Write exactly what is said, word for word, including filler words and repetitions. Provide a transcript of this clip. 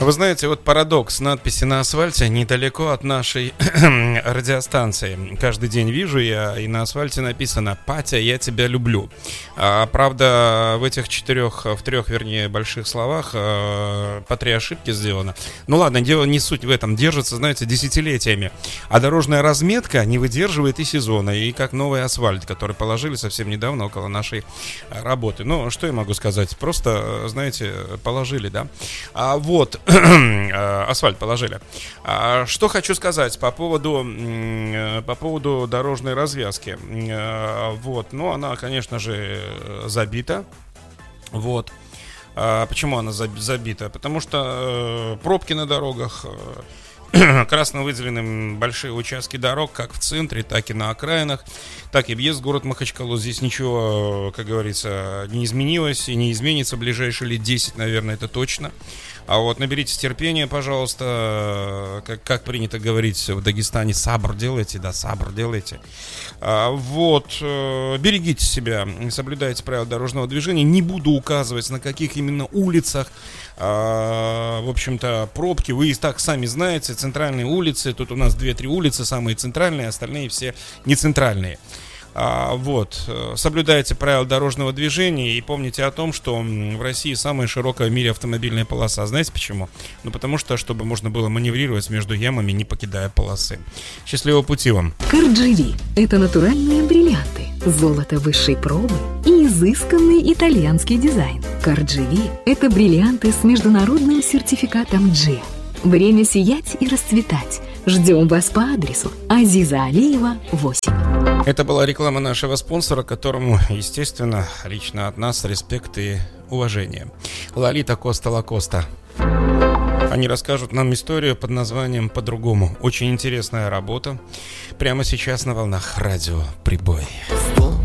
Вы знаете, вот парадокс. Надписи на асфальте недалеко от нашей радиостанции. Каждый день вижу я, и на асфальте написано: «Патя, я тебя люблю». А, правда, в этих четырех, в трех, вернее, больших словах а, по три ошибки сделано. Ну ладно, дело не суть в этом. Держится, знаете, десятилетиями. А дорожная разметка не выдерживает и сезона. И как новый асфальт, который положили совсем недавно около нашей работы. Ну, что я могу сказать? Просто, знаете, положили, да? А вот... асфальт положили. А, что хочу сказать по поводу по поводу дорожной развязки. А, вот, ну она, конечно же, забита. Вот. А, почему она забита? Потому что э, пробки на дорогах. Э, красно выделены большие участки дорог, как в центре, так и на окраинах, так и въезд в город Махачкалу. Здесь ничего, как говорится, не изменилось и не изменится в ближайшие лет десять, наверное, это точно. А вот наберитесь терпения, пожалуйста, как, как принято говорить в Дагестане, сабр делайте, да, сабр делайте. А, вот, э, берегите себя, соблюдайте правила дорожного движения. Не буду указывать, на каких именно улицах, а, в общем-то, пробки. Вы и так сами знаете, центральные улицы, тут у нас две-три улицы, самые центральные, остальные все не центральные. А, вот, соблюдайте правила дорожного движения и помните о том, что в России самая широкая в мире автомобильная полоса. Знаете почему? Ну потому что, чтобы можно было маневрировать между ямами, не покидая полосы. Счастливого пути вам! Кардживи – это натуральные бриллианты, золото высшей пробы и изысканный итальянский дизайн. Кардживи – это бриллианты с международным сертификатом джи. Время сиять и расцветать. Ждем вас по адресу Азиза Алиева, восемь. Это была реклама нашего спонсора, которому, естественно, лично от нас респект и уважение. Лолита Коста Лакоста. Они расскажут нам историю под названием «По-другому». Очень интересная работа. Прямо сейчас на волнах радио «Прибой».